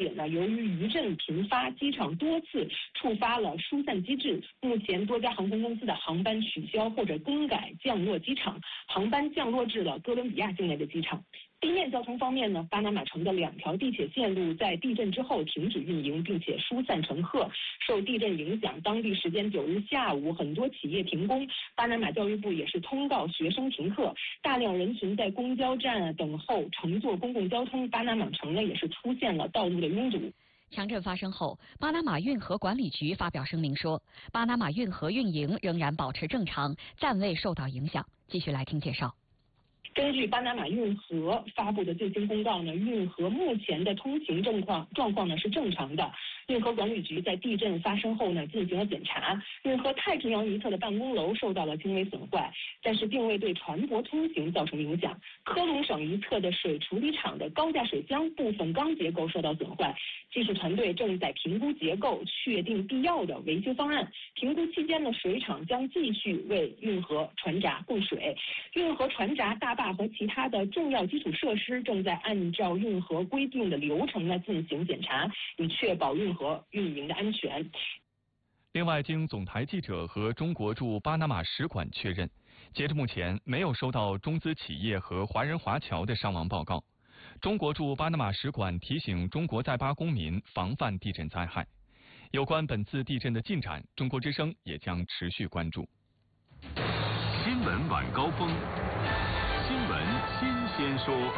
点呢，由于余震频发，机场多次触发了疏散机制，目前多家航空公司的航班取消或者更改降落机场，航班降落至了哥伦比亚境内的机场。地面交通方面呢，巴拿马城的2条地铁线路在地震之后停止运营，并且疏散乘客。受地震影响，当地时间9日下午，很多企业停工。巴拿马教育部也是通告学生停课，大量人群在公交站等候乘坐公共交通。巴拿马城呢也是出现了道路的拥堵。 强震发生后，巴拿马运河管理局发表声明说，巴拿马运河运营仍然保持正常，暂未受到影响。继续来听介绍。 根据巴拿马运河发布的最新公告呢，运河目前的通行状况呢是正常的。运河管理局在地震发生后呢进行了检查，运河太平洋一侧的办公楼受到了轻微损坏，但是并未对船舶通行造成影响。科隆省一侧的水处理厂的高架水箱部分钢结构受到损坏，技术团队正在评估结构，确定必要的维修方案。评估期间呢，水厂将继续为运河船闸供水。运河船闸、大坝和其他的重要基础设施正在按照运河规定的流程呢进行检查，以确保运河运营的安全。 另外，经总台记者和中国驻巴拿马使馆确认，截至目前没有收到中资企业和华人华侨的伤亡报告。中国驻巴拿马使馆提醒中国在巴公民防范地震灾害。有关本次地震的进展，中国之声也将持续关注。 新闻晚高峰，新闻新鲜说。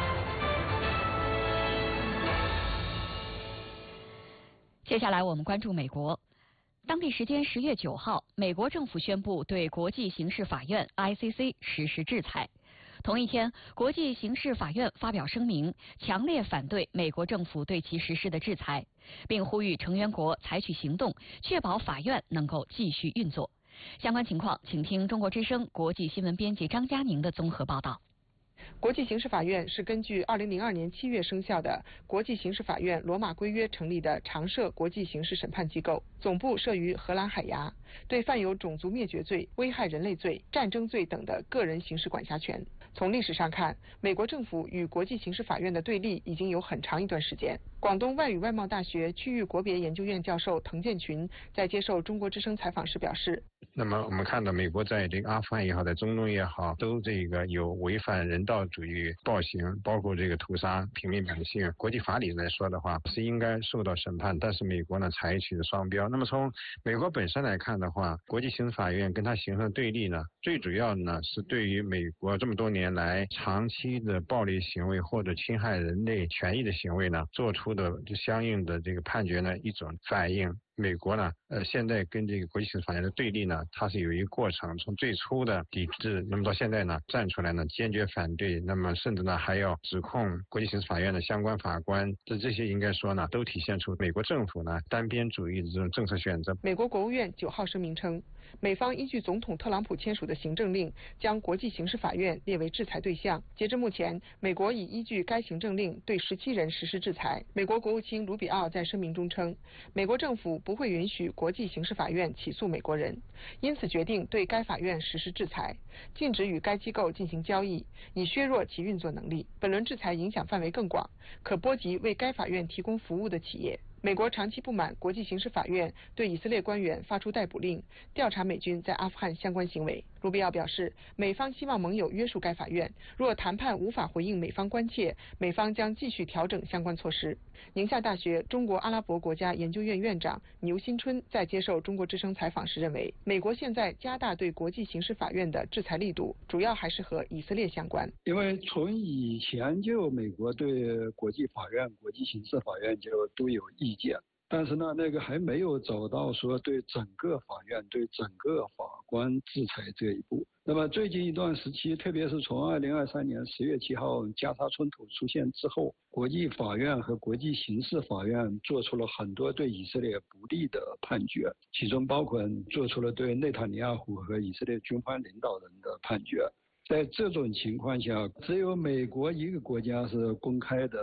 接下来我们关注美国。当地时间10月9号，美国政府宣布对国际刑事法院 ICC 实施制裁。同一天，国际刑事法院发表声明，强烈反对美国政府对其实施的制裁，并呼吁成员国采取行动，确保法院能够继续运作。相关情况，请听中国之声国际新闻编辑张佳宁的综合报道。 国际刑事法院是根据2002年7月生效的国际刑事法院罗马规约成立的常设国际刑事审判机构，总部设于荷兰海牙，对犯有种族灭绝罪、危害人类罪、战争罪等的个人刑事管辖权。从历史上看，美国政府与国际刑事法院的对立已经有很长一段时间。广东外语外贸大学区域国别研究院教授滕建群在接受中国之声采访时表示， 那么我们看到美国在这个阿富汗也好，在中东也好，都这个有违反人道主义暴行，包括这个屠杀平民百姓。国际法理来说的话，是应该受到审判，但是美国呢采取的双标。那么从美国本身来看的话，国际刑事法院跟它形成对立呢，最主要呢是对于美国这么多年来长期的暴力行为或者侵害人类权益的行为呢，做出的相应的这个判决呢一种反应。美国呢，现在跟这个国际刑事法院的对立呢，它是有一个过程，从最初的抵制，那么到现在呢，站出来呢，坚决反对，那么甚至呢还要指控国际刑事法院的相关法官，这些应该说呢，都体现出美国政府呢单边主义的这种政策选择。 美国国务院9号声明称，美方依据总统特朗普签署的行政令，将国际刑事法院列为制裁对象。截至目前，美国已依据该行政令对17人实施制裁。美国国务卿卢比奥在声明中称，美国政府不会允许国际刑事法院起诉美国人，因此决定对该法院实施制裁，禁止与该机构进行交易，以削弱其运作能力。本轮制裁影响范围更广，可波及为该法院提供服务的企业。美国长期不满国际刑事法院对以色列官员发出逮捕令，调查美军在阿富汗相关行为。卢比奥表示，美方希望盟友约束该法院，若谈判无法回应美方关切，美方将继续调整相关措施。宁夏大学中国阿拉伯国家研究院院长牛新春在接受中国之声采访时认为，美国现在加大对国际刑事法院的制裁力度，主要还是和以色列相关。 因为从以前就美国对国际法院、国际刑事法院就都有意见，但是呢，那个还没有走到说对整个法院、对整个法官制裁这一步。那么最近一段时期，特别是从2023年10月7号加沙冲突出现之后，国际法院和国际刑事法院做出了很多对以色列不利的判决，其中包括做出了对内塔尼亚胡和以色列军方领导人的判决。在这种情况下，只有美国一个国家是公开的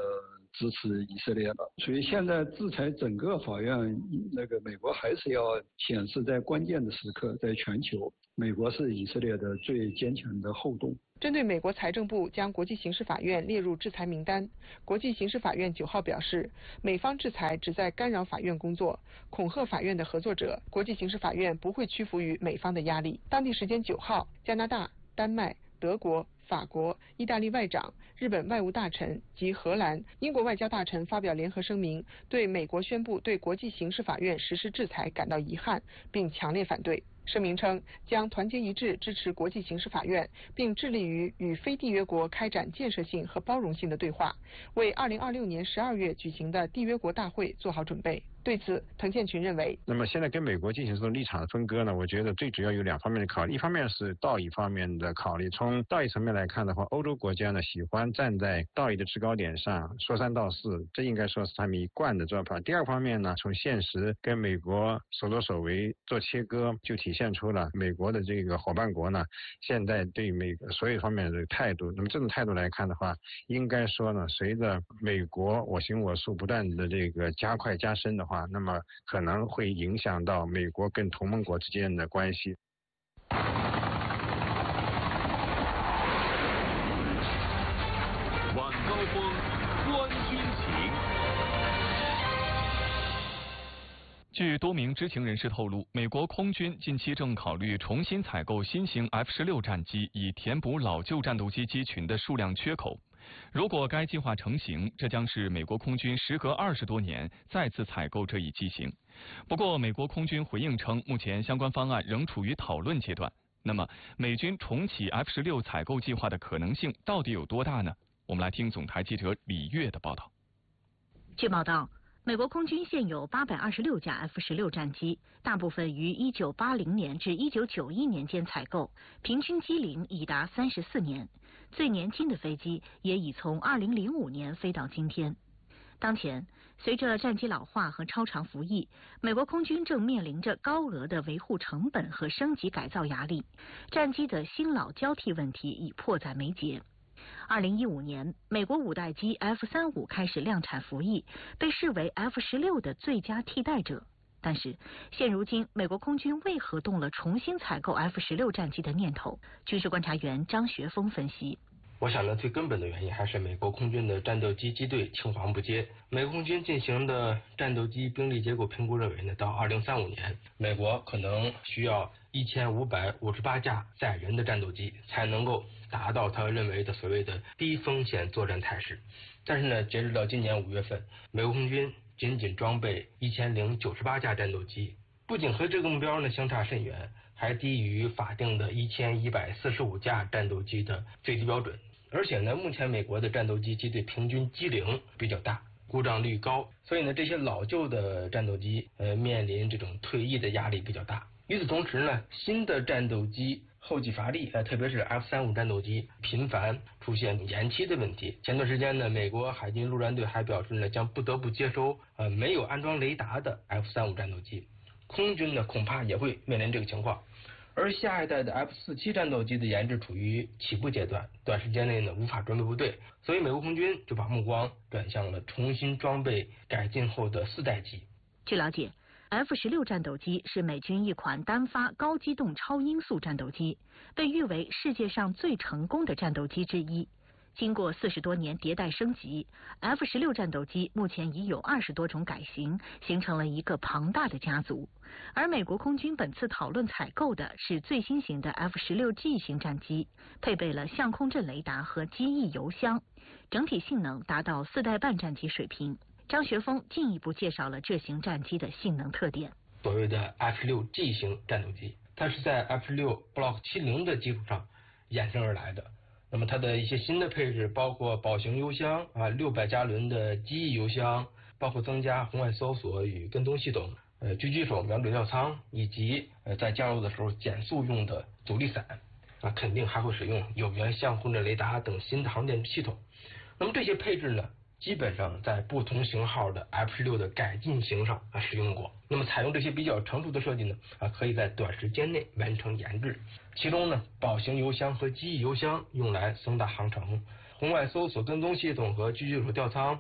支持以色列了。所以现在制裁整个法院，美国还是要显示在关键的时刻，在全球，美国是以色列的最坚强的后盾。 针对美国财政部将国际刑事法院列入制裁名单，国际刑事法院9号表示，美方制裁旨在干扰法院工作，恐吓法院的合作者，国际刑事法院不会屈服于美方的压力。当地时间9号，加拿大、丹麦、德国、法国、意大利外长、日本外务大臣及荷兰、英国外交大臣发表联合声明，对美国宣布对国际刑事法院实施制裁感到遗憾，并强烈反对。声明称，将团结一致支持国际刑事法院，并致力于与非缔约国开展建设性和包容性的对话，为2026年12月举行的缔约国大会做好准备。对此，滕建群认为， 那么现在跟美国进行这种立场的分割呢，我觉得最主要有2方面的考虑，一方面是道义方面的考虑。从道义层面来看的话，欧洲国家呢喜欢站在道义的制高点上说三道四，这应该说是他们一贯的做法。第2方面呢，从现实跟美国所作所为做切割，就体现出了美国的这个伙伴国呢现在对美国所有方面的态度。那么这种态度来看的话，应该说呢，随着美国我行我素不断的这个加快加深的话，那么可能会影响到美国跟同盟国之间的关系。 晚高峰，观军情。 据多名知情人士透露，美国空军近期正考虑重新采购新型 F-16战机，以填补老旧战斗机机群的数量缺口。如果该计划成型，这将是美国空军时隔20多年再次采购这一机型。不过，美国空军回应称，目前相关方案仍处于讨论阶段。那么，美军重启 F-16采购计划的可能性到底有多大呢？我们来听总台记者李月的报道。 据报道，美国空军现有826架 F-16战机，大部分于1980年至1991年间采购，平均机龄已达34年。最年轻的飞机也已从2005年飞到今天。当前，随着战机老化和超长服役，美国空军正面临着高额的维护成本和升级改造压力，战机的新老交替问题已迫在眉睫。2015年，美国5代机 F-35开始量产服役，被视为 F-16的最佳替代者。但是，现如今美国空军为何动了重新采购 F-16战机的念头？军事观察员张学峰分析。 我想呢，最根本的原因还是美国空军的战斗机机队青黄不接。美国空军进行的战斗机兵力结构评估认为呢，到2035年，美国可能需要1558架载人的战斗机，才能够达到他认为的所谓的低风险作战态势。但是呢，截止到今年5月份，美国空军仅装备1098架战斗机，不仅和这个目标呢相差甚远，还低于法定的1145架战斗机的最低标准。而且呢，目前美国的战斗机机队平均机龄比较大，故障率高，所以呢，这些老旧的战斗机面临这种退役的压力比较大。与此同时呢，新的战斗机后继乏力，特别是 F-35战斗机频繁出现延期的问题。前段时间呢，美国海军陆战队还表示呢，将不得不接收没有安装雷达的 F-35战斗机。空军呢，恐怕也会面临这个情况。而下一代的 F-47战斗机的研制处于起步阶段，短时间内呢无法装备部队，所以美国空军就把目光转向了重新装备改进后的4代机。 据了解， F-16战斗机是美军一款单发高机动超音速战斗机，被誉为世界上最成功的战斗机之一。经过40多年迭代升级， F-16战斗机目前已有20多种改型，形成了一个庞大的家族。而美国空军本次讨论采购的是最新型的 F-16G 型战机，配备了相空阵雷达和机翼油箱，整体性能达到4代半战机水平。张学峰进一步介绍了这型战机的性能特点。 所谓的 F-16G 型战斗机，它是在 F-16 Block 70的基础上衍生而来的。那么它的一些新的配置包括保型油箱600加仑的机翼油箱，包括增加红外搜索与跟踪系统，狙击手瞄准吊舱，以及在降落的时候减速用的阻力伞，肯定还会使用有源相控阵雷达等新的航电系统。那么这些配置呢，基本上在不同型号的 F-16的改进型上使用过。那么采用这些比较成熟的设计呢，可以在短时间内完成研制。其中呢，保型油箱和机翼油箱用来增大航程，红外搜索跟踪系统和狙击手吊舱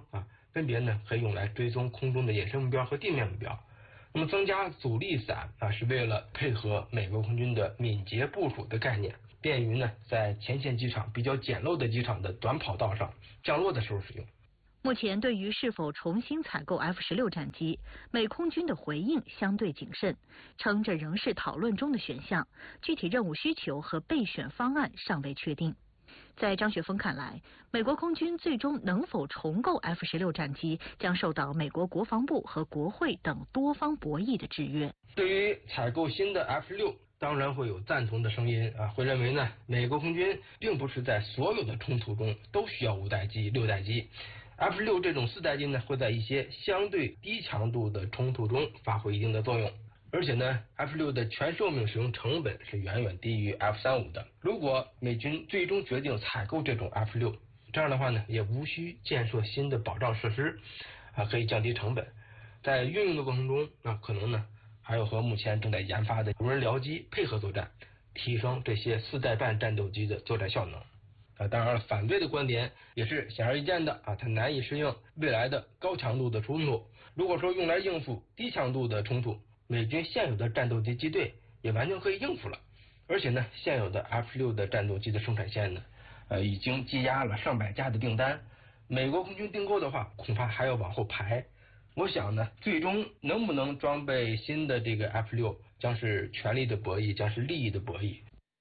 分别呢可以用来追踪空中的隐身目标和地面目标。那么增加阻力伞是为了配合美国空军的敏捷部署的概念，便于呢在前线机场比较简陋的机场的短跑道上降落的时候使用。 目前对于是否重新采购 F-16战机，美空军的回应相对谨慎，称这仍是讨论中的选项，具体任务需求和备选方案尚未确定。在张雪峰看来，美国空军最终能否重购 F-16战机，将受到美国国防部和国会等多方博弈的制约。 对于采购新的 F-16，当然会有赞同的声音会认为呢，美国空军并不是在所有的冲突中都需要5代机、6代机。F-16这种4代机呢，会在一些相对低强度的冲突中发挥一定的作用。而且呢 ，F-16的全寿命使用成本是远远低于 F-35的。如果美军最终决定采购这种 F-16，这样的话呢，也无需建设新的保障设施，可以降低成本。在运用的过程中，可能呢还有和目前正在研发的无人僚机配合作战，提升这些4代半战斗机的作战效能。当然了，反对的观点也是显而易见的它难以适应未来的高强度的冲突。如果说用来应付低强度的冲突，美军现有的战斗机机队也完全可以应付了。而且呢，现有的 F-16的战斗机的生产线呢，已经积压了上百架的订单。美国空军订购的话，恐怕还要往后排。我想呢，最终能不能装备新的这个 F-16，将是权力的博弈，将是利益的博弈。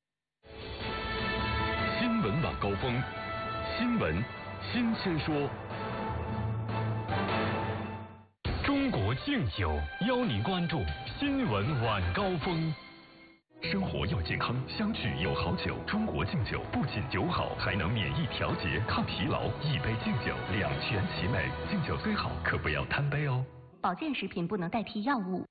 新闻晚高峰，新闻新鲜说。中国敬酒邀您关注新闻晚高峰。生活要健康，相聚有好酒。中国敬酒不仅酒好，还能免疫调节、抗疲劳。一杯敬酒，两全其美。敬酒虽好，可不要贪杯哦。 保健食品不能代替药物。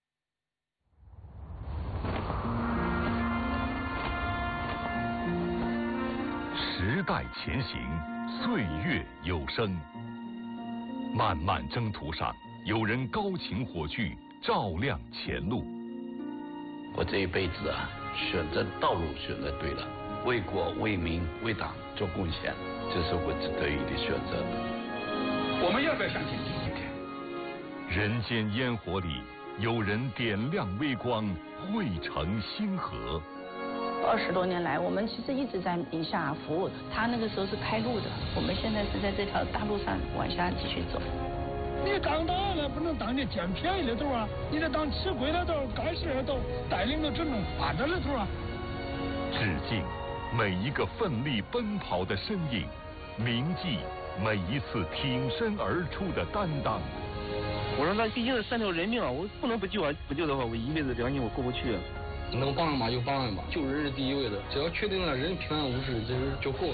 时代前行，岁月有声。漫漫征途上，有人高擎火炬，照亮前路。 我这一辈子选择道路选择对了，为国为民为党做贡献，这是我值得的选择。 我们要不要向前进一点？ 人间烟火里，有人点亮微光，汇成星河。 20多年来，我们其实一直在宁夏服务。他那个时候是开路的，我们现在是在这条大路上往下继续走。 你当党了不能当你捡便宜的头你得当吃亏的头、干事的头，带领着整种发展的头致敬每一个奋力奔跑的身影，铭记每一次挺身而出的担当。 我说那毕竟是3条人命我不能不救不救的话，我一辈子良心我过不去能帮一把就帮一把，救人是第一位的，只要确定了人平安无事，这就够了。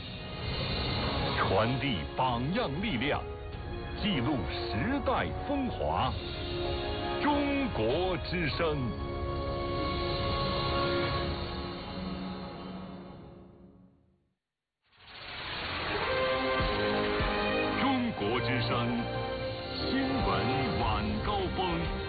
传递榜样力量，记录时代风华，中国之声。中国之声新闻晚高峰。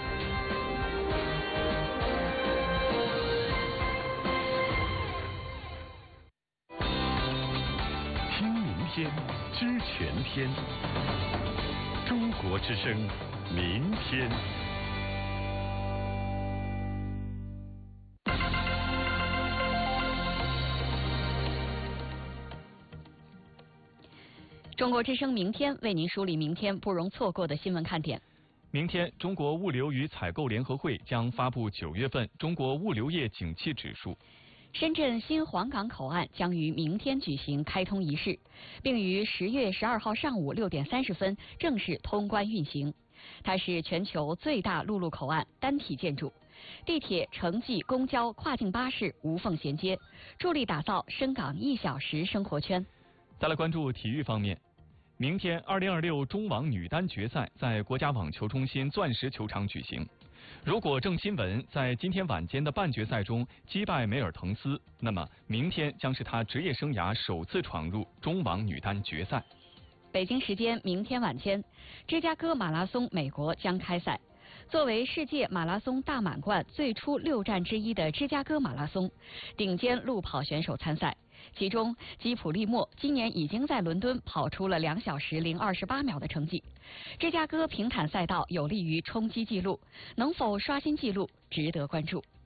天知全天，中国之声，明天。 中国之声明天为您梳理明天不容错过的新闻看点。 明天，中国物流与采购联合会将发布9月份中国物流业景气指数。 深圳新皇岗口岸将于明天举行开通仪式，并于10月12号上午6点30分正式通关运行。它是全球最大陆路口岸单体建筑，地铁、城际、公交、跨境巴士无缝衔接，助力打造深港1小时生活圈。 再来关注体育方面，明天2026中网女单决赛在国家网球中心钻石球场举行。如果郑钦文在今天晚间的半决赛中击败梅尔滕斯，那么明天将是她职业生涯首次闯入中网女单决赛。 北京时间明天晚间，芝加哥马拉松美国将开赛。 作为世界马拉松大满贯最初6站之一的芝加哥马拉松，顶尖路跑选手参赛。其中，基普利莫今年已经在伦敦跑出了2小时028秒的成绩。芝加哥平坦赛道有利于冲击纪录，能否刷新纪录值得关注。